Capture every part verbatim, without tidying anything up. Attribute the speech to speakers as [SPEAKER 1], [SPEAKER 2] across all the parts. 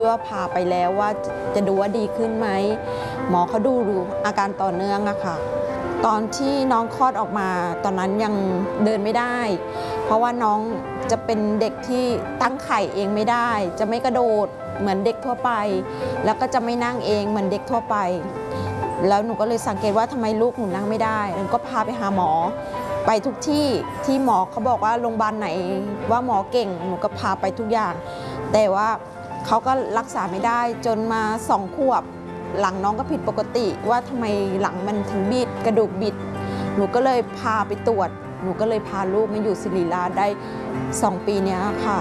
[SPEAKER 1] ว่าพาไปแล้วว่าจะดูว่าดีขึ้นไหมหมอเขาดูดูอาการต่อเนื่องอะค่ะตอนที่น้องคลอดออกมาตอนนั้นยังเดินไม่ได้เพราะว่าน้องจะเป็นเด็กที่ตั้งไข่เองไม่ได้จะไม่กระโดดเหมือนเด็กทั่วไปแล้วก็จะไม่นั่งเองเหมือนเด็กทั่วไปแล้วหนูก็เลยสังเกตว่าทำไมลูกหนูนั่งไม่ได้หนูก็พาไปหาหมอไปทุกที่ที่หมอเขาบอกว่าโรงพยาบาลไหนว่าหมอเก่งหนูก็พาไปทุกอย่างแต่ว่าเขาก็รักษาไม่ได้จนมาสองขวบหลังน้องก็ผิดปกติว่าทำไมหลังมันถึงบิดกระดูกบิดหนูก็เลยพาไปตรวจหนูก็เลยพาลูกมาอยู่ศิริราชได้สองปีนี้ค่ะ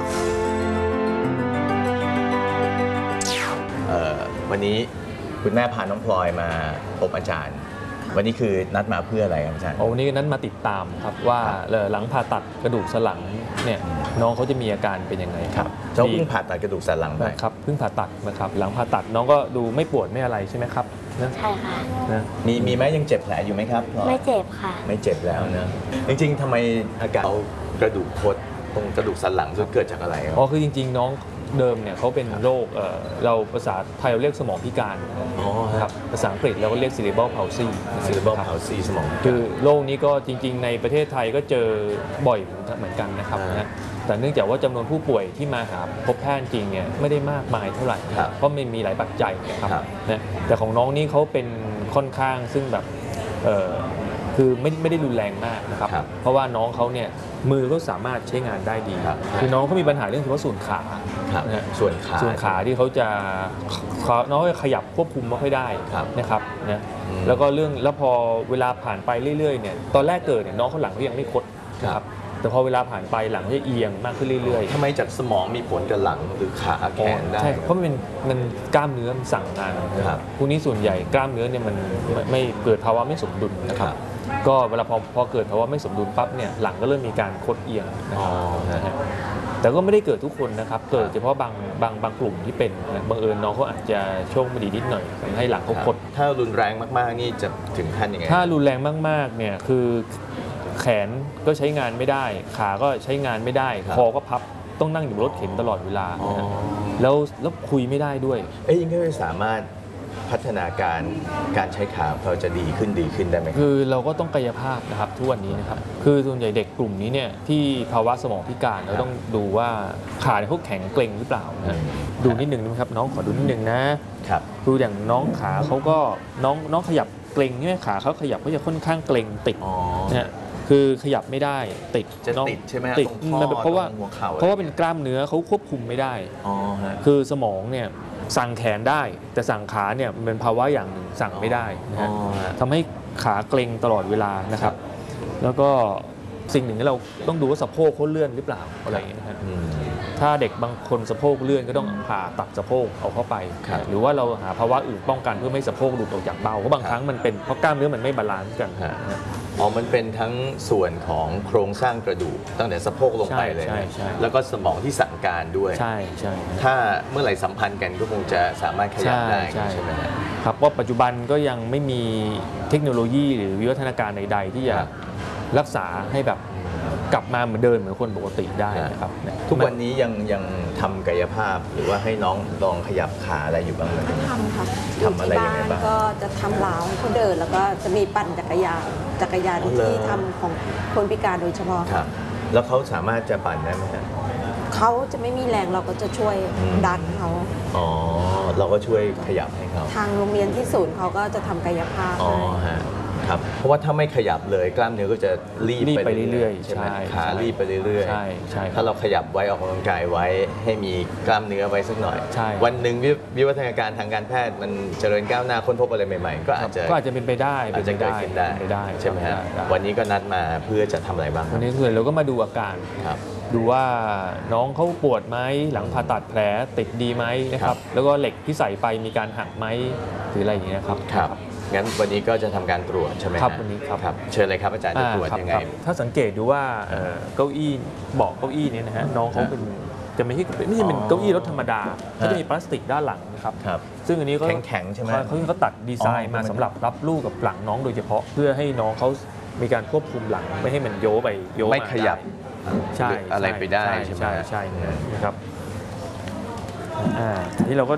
[SPEAKER 2] วันนี้คุณแม่พาน้องพลอยมาพบอาจารย์วันนี้คือนัดมาเพื่ออะไรครับอาจารย์
[SPEAKER 3] วันนี้นัดมาติดตามครับว่าหลังผ่าตัดกระดูกสันหลังเนี่ยน้องเขาจะมีอาการเป็นยังไงครับ
[SPEAKER 2] เขาเพิ่งผ่าตัดกระดูกสันหลังไป
[SPEAKER 3] ครับเพิ่งผ่าตัดนะครับหลังผ่าตัดน้องก็ดูไม่ปวดไม่อะไรใช่ไหมครับ
[SPEAKER 4] ใช่ค่ะ
[SPEAKER 2] นะมีมีไหมยังเจ็บแผลอยู่ไหมครับ
[SPEAKER 4] ไม่เจ็บค่ะ
[SPEAKER 2] ไม่เจ็บแล้วนะจริงๆทำไมอาการกระดูกคดตรงกระดูกสันหลังเกิดจากอะไร
[SPEAKER 3] อ๋อคือจริงๆน้องเดิมเนี่ยเขาเป็นโรคเราภาษาไทยเราเรียกสมองพิการครับภาษาอังกฤษเราก็เรียก cerebral palsy
[SPEAKER 2] cerebral palsy สมอง
[SPEAKER 3] คือโรคนี้ก็จริงๆในประเทศไทยก็เจอบ่อยเหมือนกันนะครับนะแต่เนื่องจากว่าจำนวนผู้ป่วยที่มาหาพบแพทย์จริงเนี่ยไม่ได้มากมายเท่าไหร่เพราะมันมีหลายปัจจัยนะครับนะแต่ของน้องนี่เขาเป็นค่อนข้างซึ่งแบบคือไม่ไม่ได้รุนแรงมากนะครับเพราะว่าน้องเขาเนี่ยมือก็สามารถใช้งานได้ดีคือน้องเขามีปัญหาเรื่องเฉพาะส่วนขา
[SPEAKER 2] ส่วนขา
[SPEAKER 3] ส่วนขาที่เขาจะน้องขยับควบคุมไม่ค่อยได้นะครับนะแล้วก็เรื่องแล้วพอเวลาผ่านไปเรื่อยๆเนี่ยตอนแรกเกิดเนี่ยน้องเขาหลังเขายังไม่คดนะครับแต่พอเวลาผ่านไปหลังจะเอียงมากขึ้นเรื่อย
[SPEAKER 2] ๆทำไมจากสมองมีผลกับหลังหรือขาแขนได้
[SPEAKER 3] ใช่เพราะมันเป็นมันกล้ามเนื้อมันสั่งงานนะครับพวกนี้ส่วนใหญ่กล้ามเนื้อเนี่ยมันไม่เกิดภาวะไม่สมดุลนะครับก็เวลาพอพอเกิดภาวะไม่สมดุลปั๊บเนี่ยหลังก็เริ่มมีการคดเอียงนะครับแต่ก็ไม่ได้เกิดทุกคนนะครับเกิดเฉพาะบางบางบางกลุ่มที่เป็นบังเอิญน้องเขาอาจจะโชคไม่ดีนิดหน่อยทำให้หลังเขาคด
[SPEAKER 2] ถ้ารุนแรงมากๆนี่จะถึงขั้นยังไง
[SPEAKER 3] ถ้ารุนแรงมากๆเนี่ยคือแขนก็ใช้งานไม่ได้ขาก็ใช้งานไม่ได้คอก็พับต้องนั่งอยู่รถเข็นตลอดเวลาแล้วแล้วคุยไม่ได้ด้วย
[SPEAKER 2] เอ้ยยังไม่สามารถพัฒนาการการใช้ขาเราจะดีขึ้นดีขึ้นได้ไหม
[SPEAKER 3] คือเราก็ต้องกายภาพนะครับทุกวันนี้นะครับคือส่วนใหญ่เด็กกลุ่มนี้เนี่ยที่ภาวะสมองพิการเราต้องดูว่าขาเขาแข็งเกร็งหรือเปล่านะดูนิดนึงนะครับน้องขอดูนิดนึงนะครับดูอย่างน้องขาเขาก็น้องน้องขยับเกร็งใช่ไหมขาเขาขยับเขาจะค่อนข้างเกร็งติดนะคือขยับไม่ได้ติด
[SPEAKER 2] จะติดใช่ไหม
[SPEAKER 3] ติดเพราะว่าเพราะว่าเป็นกล้ามเนื้อเขาควบคุมไม่ได้คือสมองเนี่ยสั่งแขนได้แต่สั่งขาเนี่ยมันเป็นภาวะอย่างหนึ่งสั่งไม่ได้นะฮะทำให้ขาเกร็งตลอดเวลานะครับแล้วก็สิ่งหนึ่งที่เราต้องดูว่าสะโพกเขาเลื่อนหรือเปล่าอะไรอย่างเงี้ยนะฮะถ้าเด็กบางคนสะโพกเลื่อนก็ต้องผ่าตัดสะโพกเอาเข้าไปหรือว่าเราหาภาวะอื่นป้องกันเพื่อไม่สะโพกหลุดออกจากเบาเพราะบางครั้งมันเป็นเพราะกล้ามเนื้อมันไม่บาลานซ์กัน
[SPEAKER 2] อ๋อมันเป็นทั้งส่วนของโครงสร้างกระดูกตั้งแต่สะโพกลงไปเลยแล้วก็สมองที่สั่งการด้วย
[SPEAKER 3] ใช่ใช่
[SPEAKER 2] ถ้าเมื่อไหร่สัมพันธ์กันก็คงจะสามารถขยับได้ใช่ไหม
[SPEAKER 3] ครับว่าปัจจุบันก็ยังไม่มีเทคโนโลยีหรือวิวัฒนาการใดๆที่จะรักษาให้แบบกลับมาเหมือนเดิมเหมือนคนปกติได้นะครับ
[SPEAKER 2] ทุกวันนี้ยังยังทำกายภาพหรือว่าให้น้องลองขยับขาอะไรอยู่บ้างไหม
[SPEAKER 1] ทำค่ะ
[SPEAKER 2] ทำอะไรยังไงบ้าง
[SPEAKER 1] ก็จะทำล้าวให้เขาเดินแล้วก็จะมีปั่นจักรยานจักรยานที่ทำของคนพิการโดยเฉพาะ
[SPEAKER 2] ครับแล้วเขาสามารถจะปั่นได้ไหมครับ
[SPEAKER 1] เขาจะไม่มีแรงเราก็จะช่วยดันเขา
[SPEAKER 2] อ๋อเราก็ช่วยขยับให้เขา
[SPEAKER 1] ทางโรงเรียนที่ศูนย์เขาก็จะทำกายภาพ
[SPEAKER 2] อ๋อฮะครับเพราะว่าถ้าไม่ขยับเลยกล้ามเนื้อก็จะรีบ
[SPEAKER 3] ไปเรื่อยๆ
[SPEAKER 2] ใช่ไหมขารีบไปเรื่อย
[SPEAKER 3] ๆใช่ใช่
[SPEAKER 2] ถ้าเราขยับไว้ออกกำลังกายไว้ให้มีกล้ามเนื้อไว้สักหน่อยวันหนึ่งวิวัฒนาการทางการแพทย์มันเจริญก้าวหน้าค้นพบอะไรใหม่ๆก็อาจจะ
[SPEAKER 3] ก็อาจจะเป็นไปได้
[SPEAKER 2] อาจจะเกิดขึ้นได้ใช่ไหมฮะวันนี้ก็นัดมาเพื่อจะทำอะไรบ้าง
[SPEAKER 3] วันนี้คือเราก็มาดูอาการดูว่าน้องเขาปวดไหมหลังผ่าตัดแผลติดดีไหมนะครับแล้วก็เหล็กที่ใส่ไปมีการหักไหมหรืออะไรอย่างเงี้ยครับ
[SPEAKER 2] ครับงั้นวันนี้ก็จะทำการตรวจใช่ไหม
[SPEAKER 3] ครับวันนี้ครับ
[SPEAKER 2] เชิญเลยครับอาจารย์จะตรวจยังไง
[SPEAKER 3] ถ้าสังเกตดูว่าเก้าอี้เบาะเก้าอี้นี้นะฮะน้องเขาเป็นจะไม่ใช่ไม่ใช่เป็นเก้าอี้รถธรรมดาเขาจะมีพลาสติกด้านหลังนะครับซึ่งอันนี้ก็
[SPEAKER 2] แข็งๆใช่ไหม
[SPEAKER 3] เขาเขาตัดดีไซน์มาสำหรับรับลูกกับหลังน้องโดยเฉพาะเพื่อให้น้องเขามีการควบคุมหลังไม่ให้มันโยไปโยมา
[SPEAKER 2] ไม่ขยับ
[SPEAKER 3] ใช่
[SPEAKER 2] อะไรไปได้ใช่ไหม
[SPEAKER 3] ใช่ใช่นะครับอ่าที่เราก็